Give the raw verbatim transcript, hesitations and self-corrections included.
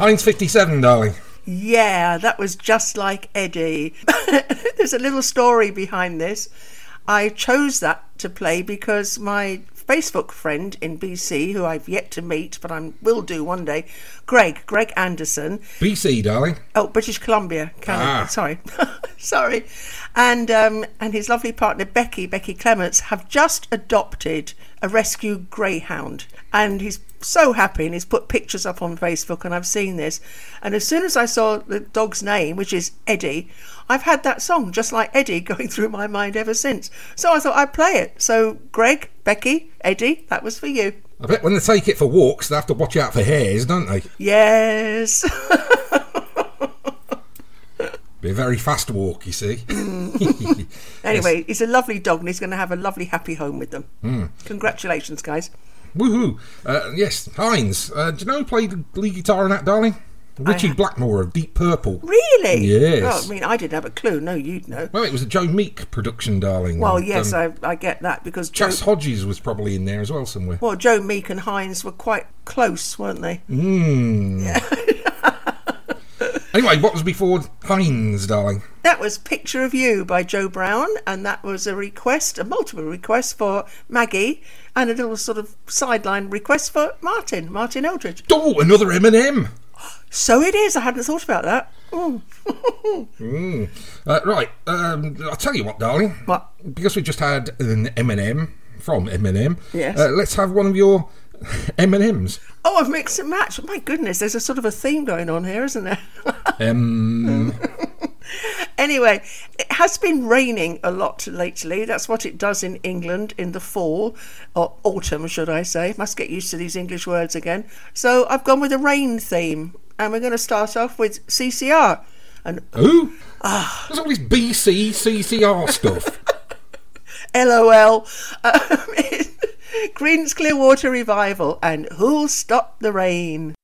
Heinz fifty-seven, darling. Yeah, that was just like Eddie. There's a little story behind this. I chose that to play because my Facebook friend in B C, who I've yet to meet, but I will do one day, Greg, Greg Anderson. B C, darling. Oh, British Columbia, Canada. Ah. Sorry. Sorry. And um, and his lovely partner, Becky, Becky Clements, have just adopted a rescue greyhound. And he's so happy, and he's put pictures up on Facebook, and I've seen this. And as soon as I saw the dog's name, which is Eddie, I've had that song, Just Like Eddie, going through my mind ever since. So I thought I'd play it. So Greg, Becky, Eddie, that was for you. I bet when they take it for walks, they have to watch out for hares, don't they? Yes. Be a very fast walk, you see. Mm. Anyway, Yes. he's a lovely dog, and he's going to have a lovely, happy home with them. Mm. Congratulations, guys. Woohoo! Uh, yes, Heinz. Uh, do you know who played lead guitar on that, darling? Richie ha- Blackmore of Deep Purple. Really? Yes. Oh, I mean, I didn't have a clue. No, you'd know. Well, it was a Joe Meek production, darling. Well, and, yes, um, I, I get that because Joe, Chas Hodges was probably in there as well somewhere. well, Joe Meek and Heinz were quite close, weren't they? Mm. Anyway, what was before Heinz, darling? That was Picture of You by Joe Brown, and that was a request, a multiple request for Maggie, and a little sort of sideline request for Martin, Martin Eldridge. Oh, another Eminem. So it is. I hadn't thought about that. Mm. mm. uh, right, um, I'll tell you what, darling. What? Because we just had an Eminem from Eminem. Yes. Uh, let's have one of your M and M's. Oh, I've mixed and matched. My goodness, there's a sort of a theme going on here, isn't there? um. Anyway, it has been raining a lot lately. That's what it does in England in the fall, or autumn, should I say. Must get used to these English words again. So I've gone with a rain theme, and we're going to start off with C C R. And Who? Ah. There's all this B C, C C R stuff. LOL. Um, Creedence Clearwater Revival and Who'll Stop the Rain.